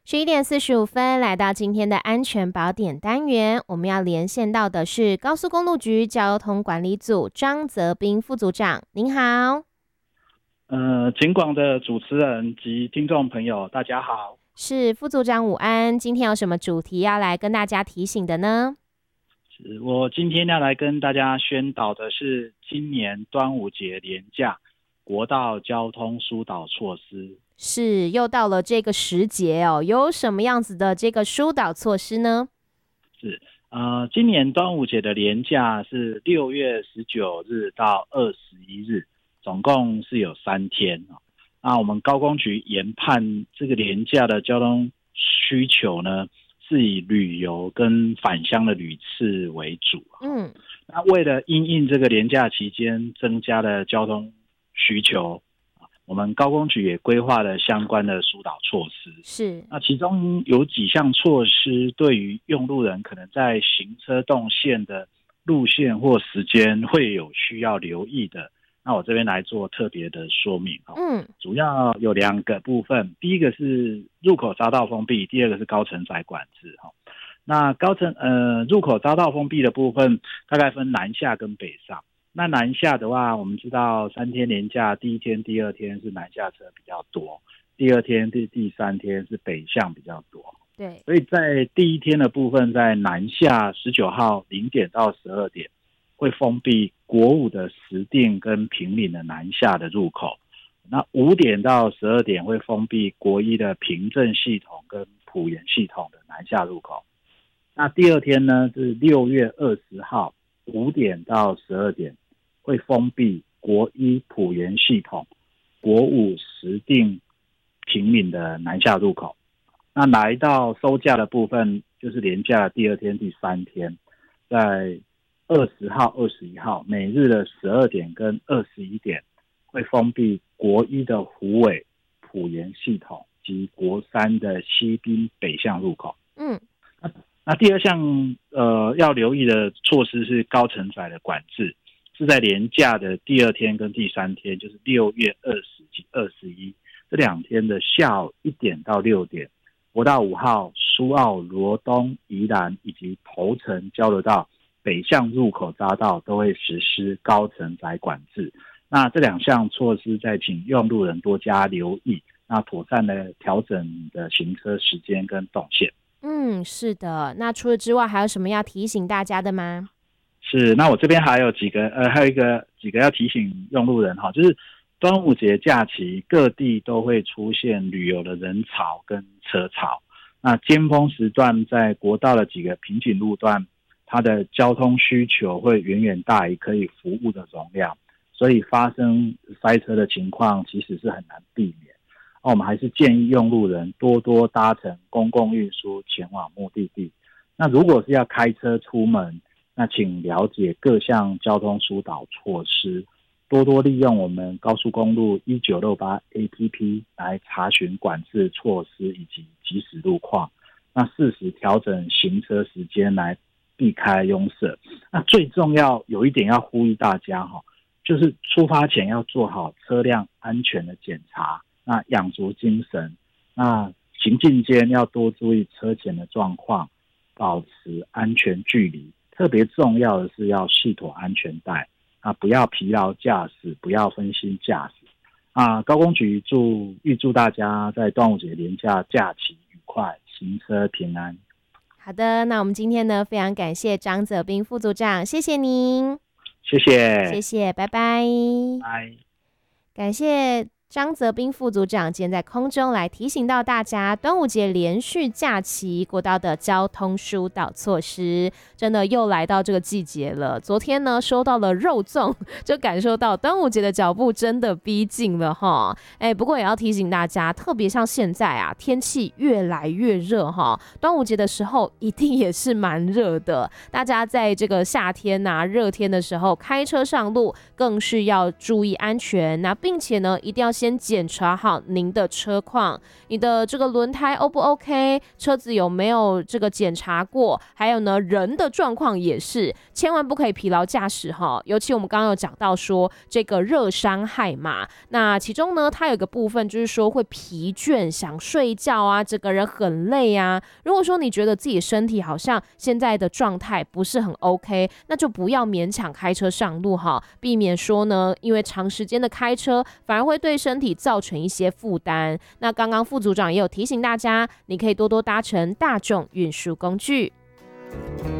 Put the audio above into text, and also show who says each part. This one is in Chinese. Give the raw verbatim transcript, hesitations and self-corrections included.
Speaker 1: 十一点四十五分，来到今天的安全宝典单元，我们要连线到的是高速公路局交通管理组张泽斌副组长，您好。
Speaker 2: 呃，警广的主持人及听众朋友，大家好。
Speaker 1: 是副组长午安，今天有什么主题要来跟大家提醒的呢？
Speaker 2: 是我今天要来跟大家宣导的是今年端午节连假国道交通疏导措施。
Speaker 1: 是，又到了这个时节哦，有什么样子的这个疏导措施呢？
Speaker 2: 是，呃，今年端午节的连假是六月十九日到二十一日，总共是有三天。那我们高工局研判这个连假的交通需求呢，是以旅游跟返乡的旅次为主。
Speaker 1: 嗯，
Speaker 2: 那为了因应这个连假期间增加的交通需求，我们高工局也规划了相关的疏导措施。
Speaker 1: 是，
Speaker 2: 那其中有几项措施对于用路人可能在行车动线的路线或时间会有需要留意的，那我这边来做特别的说明。
Speaker 1: 嗯，
Speaker 2: 主要有两个部分，第一个是入口匝道封闭，第二个是高承载管制。那高承呃入口匝道封闭的部分大概分南下跟北上。那南下的话，我们知道三天连假，第一天、第二天是南下车比较多，第二天、第第三天是北向比较多。
Speaker 1: 对，
Speaker 2: 所以在第一天的部分，在南下十九号零点到十二点，会封闭国五的石碇跟平岭的南下的入口。那五点到十二点会封闭国一的平镇系统跟埔盐系统的南下入口。那第二天呢，是六月二十号五点到十二点。会封闭国一埔盐系统、国五石碇、平岭的南下入口。那来到收假的部分，就是连假的第二天、第三天，在二十号、二十一号每日的十二点跟二十一点，会封闭国一的虎尾、埔盐系统及国三的西滨北向入口。
Speaker 1: 嗯，
Speaker 2: 那, 那第二项呃要留意的措施是高承载的管制。是在连假的第二天跟第三天，就是六月二十及二十一这两天的下午一点到六点，国道五号、苏澳、罗东、宜兰以及头城交流道北向入口匝道都会实施高承载管制。那这两项措施再请用路人多加留意，那妥善的调整你的行车时间跟动线。
Speaker 1: 嗯，是的。那除了之外，还有什么要提醒大家的吗？
Speaker 2: 是，那我这边还有几个呃，还有一个几个要提醒用路人哈，就是端午节假期各地都会出现旅游的人潮跟车潮。那尖峰时段在国道的几个瓶颈路段，它的交通需求会远远大于可以服务的容量，所以发生塞车的情况其实是很难避免。那我们还是建议用路人多多搭乘公共运输前往目的地。那如果是要开车出门，那请了解各项交通疏导措施，多多利用我们高速公路一九六八 A P P 来查询管制措施以及即时路况，那适时调整行车时间来避开拥塞。那最重要有一点要呼吁大家，就是出发前要做好车辆安全的检查，那养足精神，那行进间要多注意车前的状况，保持安全距离。特别重要的是要系妥安全带，啊，不要疲劳驾驶，不要分心驾驶。啊，高工局祝预祝大家在端午节连假假期愉快，行车平安。
Speaker 1: 好的，那我们今天呢，非常感谢张泽斌副组长，谢谢您，
Speaker 2: 谢谢，
Speaker 1: 谢谢，拜拜，
Speaker 2: 拜，
Speaker 1: 感谢张泽斌副组长今天在空中来提醒到大家，端午节连续假期国道的交通疏导措施，真的又来到这个季节了。昨天呢收到了肉粽，就感受到端午节的脚步真的逼近了哈。哎，不过也要提醒大家，特别像现在啊，天气越来越热哈，端午节的时候一定也是蛮热的。大家在这个夏天啊热天的时候开车上路，更是要注意安全，那并且呢一定要先检查好您的车况，你的这个轮胎 O 不 OK， 车子有没有这个检查过，还有呢人的状况也是，千万不可以疲劳驾驶哈。尤其我们刚刚有讲到说这个热伤害嘛，那其中呢它有一个部分就是说会疲倦，想睡觉啊，整个人很累啊。如果说你觉得自己身体好像现在的状态不是很 OK， 那就不要勉强开车上路哈，避免说呢因为长时间的开车反而会对身体造成一些负担。那刚刚副组长也有提醒大家，你可以多多搭乘大众运输工具。